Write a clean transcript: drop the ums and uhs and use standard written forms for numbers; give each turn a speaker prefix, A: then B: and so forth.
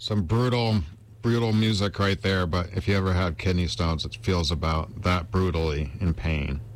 A: Some brutal music right there, but if you ever had kidney stones, it feels about that brutally in pain.